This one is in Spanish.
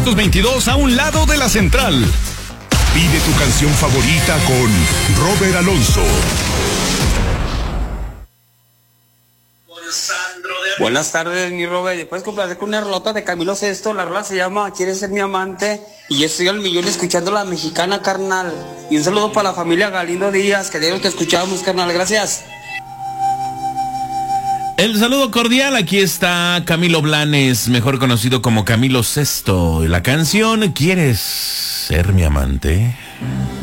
22 a un lado de la central. Pide tu canción favorita con Robert Alonso. Buenas tardes, mi Robert. ¿Puedes complacer con una rolota de Camilo Sesto? La rola se llama ¿Quieres ser mi amante? Y yo estoy al millón escuchando la mexicana, carnal. Y un saludo para la familia Galindo Díaz, que dijeron que escuchábamos, carnal. Gracias. El saludo cordial, aquí está Camilo Blanes, mejor conocido como Camilo Sesto. La canción ¿Quieres ser mi amante?